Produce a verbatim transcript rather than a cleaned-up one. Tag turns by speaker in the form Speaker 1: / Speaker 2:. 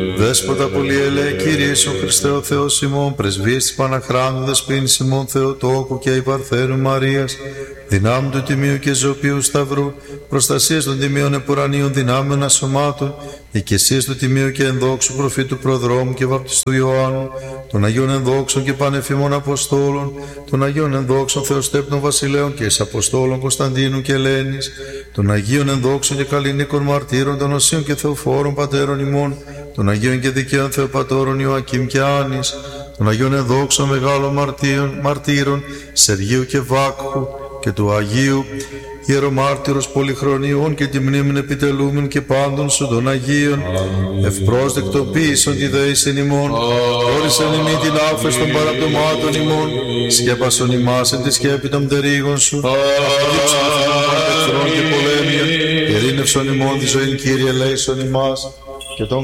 Speaker 1: Δέσποτα πολυελέ, Κύριε Ιησού Χριστέ ο Θεός ημών, πρεσβείες της Παναχράντου δεσποίνης ημών Θεοτόκου και η Παρθένου Μαρίας, δυνάμει του Τιμίου και Ζωοποιού Σταυρού, προστασίες των Τιμίων Επουρανίων δυνάμεων ασωμάτων, οικεσίες του Τιμίου και ενδόξου προφήτου Προδρόμου και Βαπτιστού Ιωάννου, των Αγίων ενδόξων και πανεφήμων Αποστόλων, των Αγίων ενδόξων Θεοστέπτων Βασιλέων και εις Αποστόλων Κωνσταντίνου και Ελένης, των Αγίων ενδόξων και καλλινίκων μαρτύρων, των Οσίων και Θεοφόρων Πατέρων ημών, των Αγίων και δικαίων Θεοπατώρων Ιωακήμ και Άνης, των Αγίων ενδόξων μεγάλων μαρτύρων, μαρτύρων Σεργίου και Βάκχου και του Αγίου Ιερομάρτυρος Πολυχρονιών και τη μνήμην επιτελούμεν και πάντων σου των Αγίων, ευπρόσδεκτοποίησον τη δέησεν ημών, όρισαν ημί την άφεση των παραπτωμάτων ημών, σκέπασον ημάς εν τη σκέπη των πτερίγων σου, αποδείξον των εχθρών και πολέμιων, ειρήνευσον ημών τη ζωήν, Κύριε, ελέησον ημάς και των